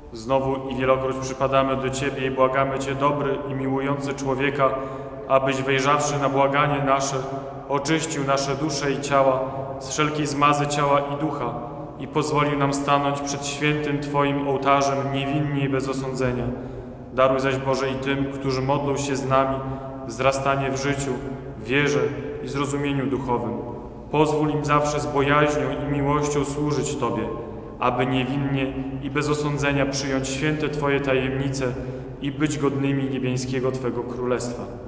Znowu i wielokroć przypadamy do Ciebie i błagamy Cię, dobry i miłujący człowieka, abyś wejrzawszy na błaganie nasze, oczyścił nasze dusze i ciała z wszelkiej zmazy ciała i ducha i pozwolił nam stanąć przed świętym Twoim ołtarzem niewinnie i bez osądzenia. Daruj zaś Boże i tym, którzy modlą się z nami, wzrastanie w życiu, wierze i zrozumieniu duchowym. Pozwól im zawsze z bojaźnią i miłością służyć Tobie, aby niewinnie i bez osądzenia przyjąć święte Twoje tajemnice i być godnymi niebieskiego Twego Królestwa.